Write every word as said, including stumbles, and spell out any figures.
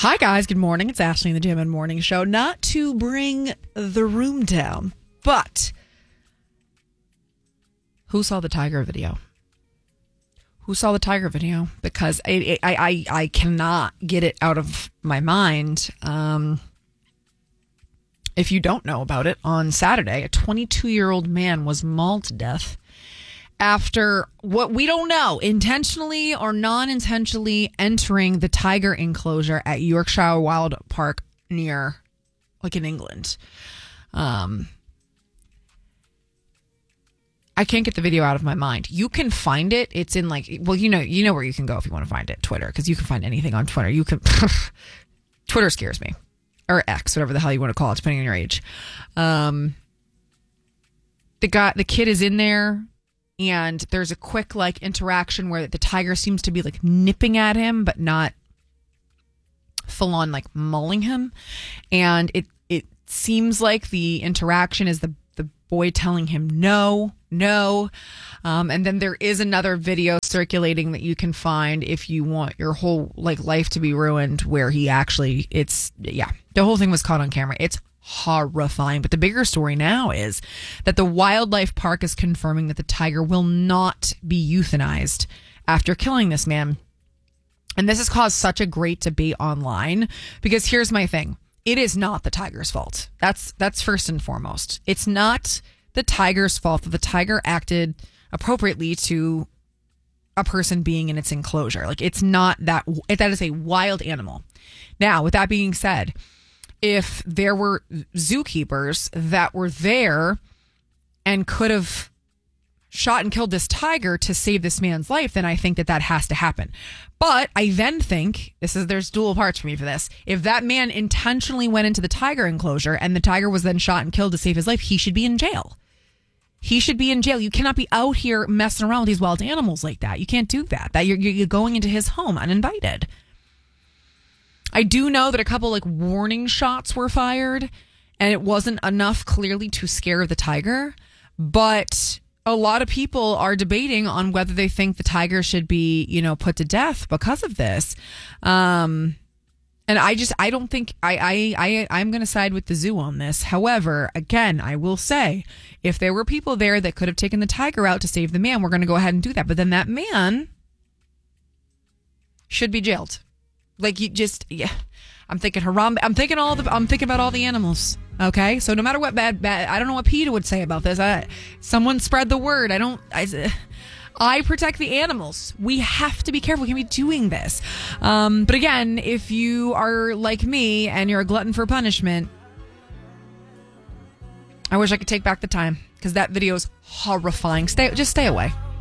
Hi, guys. Good morning. It's Ashley in the Jam and Morning Show. Not to bring the room down, but who saw the tiger video? Who saw the tiger video? Because I I, I, I cannot get it out of my mind. Um, if you don't know about it, on Saturday, a twenty-two-year-old man was mauled to death after what we don't know, intentionally or non-intentionally entering the tiger enclosure at Yorkshire Wild Park near, like in England. Um, I can't get the video out of my mind. You can find it. It's in like, well, you know, you know where you can go if you want to find it. Twitter, because you can find anything on Twitter. You can. Twitter scares me, or X, whatever the hell you want to call it, depending on your age. Um, the guy, the kid is in there. And there's a quick like interaction where the tiger seems to be like nipping at him, but not full on like mauling him. And it it seems like the interaction is the the boy telling him no, no. Um, and then there is another video circulating that you can find if you want your whole like life to be ruined, where he actually it's yeah the whole thing was caught on camera. It's horrifying. But the bigger story now is that the wildlife park is confirming that the tiger will not be euthanized after killing this man. And this has caused such a great debate online, because here's my thing. It is not the tiger's fault. That's that's first and foremost. It's not the tiger's fault that the tiger acted appropriately to a person being in its enclosure. Like, it's not that. That is a wild animal. Now, with that being said, if there were zookeepers that were there and could have shot and killed this tiger to save this man's life, then I think that that has to happen. But I then think, this is there's dual parts for me for this. If that man intentionally went into the tiger enclosure and the tiger was then shot and killed to save his life, he should be in jail. He should be in jail. You cannot be out here messing around with these wild animals like that. You can't do that. That you're, you're going into his home uninvited. I do know that a couple like warning shots were fired, and it wasn't enough clearly to scare the tiger. But a lot of people are debating on whether they think the tiger should be, you know, put to death because of this. Um, and I just, I don't think, I, I, I, I'm going to side with the zoo on this. However, again, I will say, if there were people there that could have taken the tiger out to save the man, we're going to go ahead and do that. But then that man should be jailed. Like, you just, yeah, I'm thinking Harambe. I'm thinking all the, I'm thinking about all the animals. Okay. So no matter what bad, bad, I don't know what PETA would say about this. I, someone spread the word. I don't, I, I protect the animals. We have to be careful. We can't be doing this. Um, but again, if you are like me and you're a glutton for punishment, I wish I could take back the time, because that video is horrifying. Stay, just stay away.